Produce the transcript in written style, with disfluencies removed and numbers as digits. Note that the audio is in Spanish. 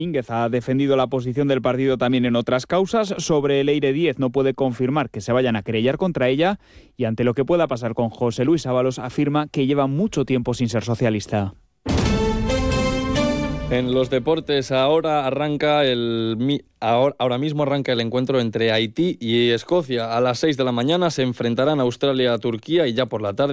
Ínguez ha defendido la posición del partido también en otras causas. Sobre Leire Díez no puede confirmar que se vayan a querellar contra ella y ante lo que pueda pasar con José Luis Ábalos afirma que lleva mucho tiempo sin ser socialista. En los deportes ahora mismo arranca el encuentro entre Haití y Escocia. A las 6 de la mañana se enfrentarán Australia a Turquía y ya por la tarde